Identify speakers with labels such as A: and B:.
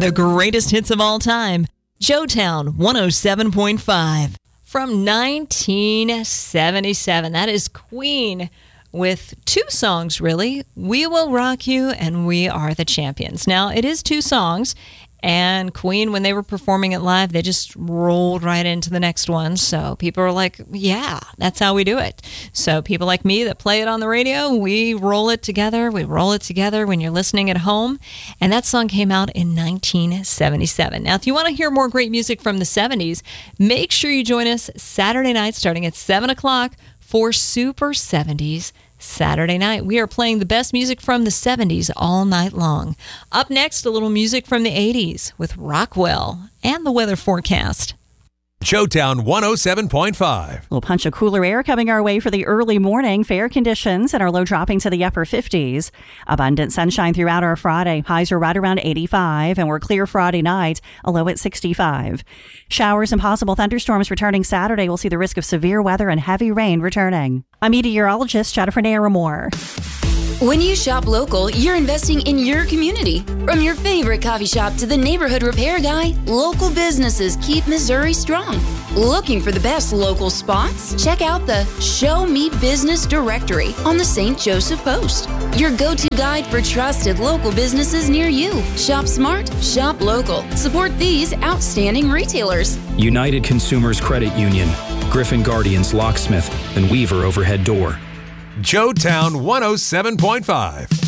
A: the greatest hits of all time. Joetown 107.5 from 1977. That is Queen with two songs, really. We Will Rock You and We Are the Champions. Now, it is two songs, and Queen, when they were performing it live, they just rolled right into the next one. So people are like, yeah, that's how we do it. So people like me that play it on the radio, we roll it together. We roll it together when you're listening at home. And that song came out in 1977. Now, if you want to hear more great music from the 70s, make sure you join us Saturday night starting at 7 o'clock for Super 70s Saturday night. We are playing the best music from the 70s all night long. Up next, a little music from the 80s with Rockwell and the weather forecast.
B: Joetown 107.5.
C: A little punch of cooler air coming our way for the early morning. Fair conditions and our low dropping to the upper 50s. Abundant sunshine throughout our Friday. Highs are right around 85, and we're clear Friday night, a low at 65. Showers and possible thunderstorms returning Saturday. We'll see the risk of severe weather and heavy rain returning. I'm meteorologist Jennifer Naramore.
D: When you shop local, you're investing in your community. From your favorite coffee shop to the neighborhood repair guy, local businesses keep Missouri strong. Looking for the best local spots? Check out the Show Me Business directory on the St. Joseph Post. Your go-to guide for trusted local businesses near you. Shop smart, shop local. Support these outstanding retailers.
E: United Consumers Credit Union, Griffin Guardians Locksmith, and Weaver Overhead Door.
B: Joetown 107.5.